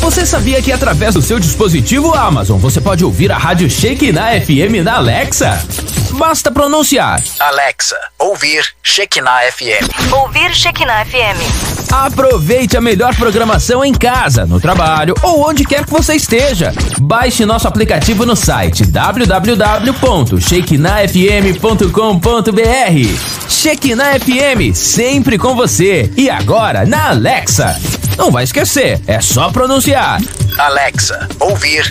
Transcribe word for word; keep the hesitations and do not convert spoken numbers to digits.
Você sabia que através do seu dispositivo Amazon você pode ouvir a Rádio Shekinah F M na Alexa? Basta pronunciar: Alexa, ouvir Shekinah F M. Ouvir Shekinah F M. Aproveite a melhor programação em casa, no trabalho ou onde quer que você esteja. Baixe nosso aplicativo no site w w w ponto shekinah f m ponto com ponto b r. Shekinah F M, sempre com você. E agora na Alexa. Não vai esquecer, é só pronunciar: Alexa, ouvir